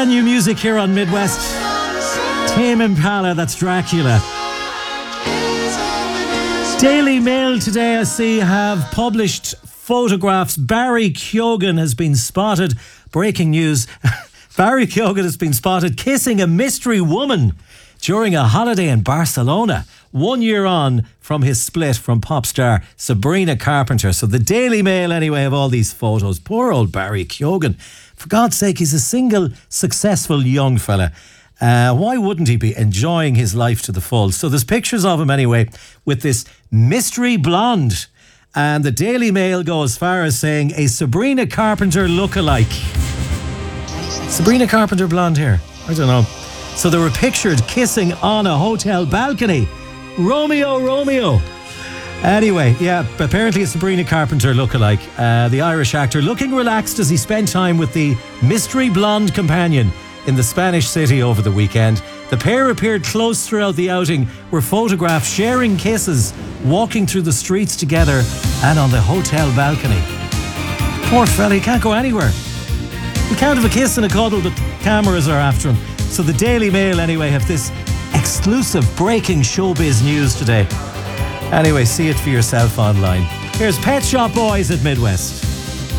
Brand new music here on Midwest. Tame Impala, that's Dracula. Daily Mail today, I see, have published photographs. Barry Keoghan has been spotted. Breaking news. Barry Keoghan has been spotted kissing a mystery woman during a holiday in Barcelona, 1 year on from his split from pop star Sabrina Carpenter. So the Daily Mail, anyway, have all these photos. Poor old Barry Keoghan. For God's sake, he's a single, successful young fella. Why wouldn't he be enjoying his life to the full? So there's pictures of him anyway with this mystery blonde. And the Daily Mail go as far as saying a Sabrina Carpenter lookalike. Sabrina Carpenter blonde hair. I don't know. So they were pictured kissing on a hotel balcony. Romeo. Anyway, yeah, apparently a Sabrina Carpenter lookalike. The Irish actor looking relaxed as he spent time with the mystery blonde companion in the Spanish city over the weekend. The pair appeared close throughout the outing, were photographed sharing kisses, walking through the streets together and on the hotel balcony. Poor fella, he can't go anywhere. He can't have a kiss and a cuddle, but cameras are after him. So the Daily Mail anyway have this exclusive breaking showbiz news today. Anyway, see it for yourself online. Here's Pet Shop Boys at Midwest.